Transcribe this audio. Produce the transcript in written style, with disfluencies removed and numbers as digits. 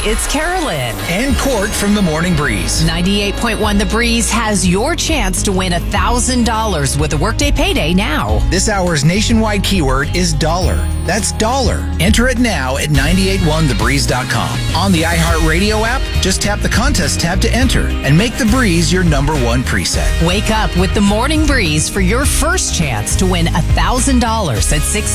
it's Carolyn. And Court from the Morning Breeze. 98.1 The Breeze has your chance to win $1,000 with a Workday Payday now. This hour's nationwide keyword is dollar. That's dollar. Enter it now at 981thebreeze.com. On the iHeartRadio app, just tap the contest tab to enter and make The Breeze your number one preset. Wake up with the Morning Breeze for your first chance to win $1,000 at 6